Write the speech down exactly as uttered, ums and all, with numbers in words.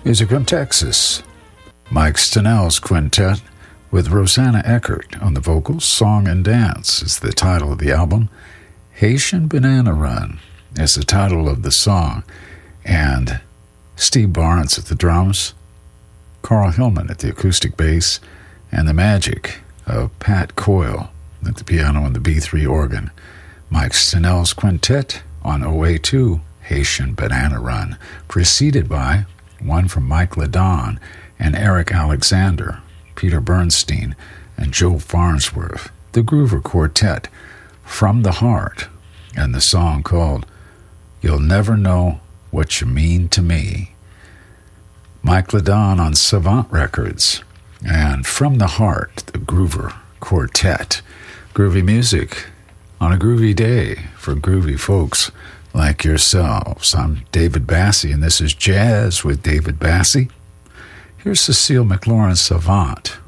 Music from Texas. Mike Stenell's quintet with Rosanna Eckert on the vocals. Song and Dance is the title of the album. Haitian Banana Run is the title of the song. And Steve Barnes at the drums, Carl Hillman at the acoustic bass, and the magic of Pat Coyle at the piano and the B three organ. Mike Stenell's quintet on O A two, Haitian Banana Run, preceded by one from Mike Ladon and Eric Alexander, Peter Bernstein, and Joe Farnsworth, the Groover Quartet, From the Heart, and the song called You'll Never Know What You Mean to Me. Mike Ladon on Savant Records, and From the Heart, the Groover Quartet. Groovy music on a groovy day for groovy folks like yourselves. I'm David Bassey, and this is Jazz with David Bassey. Here's Cecile McLaurin Savant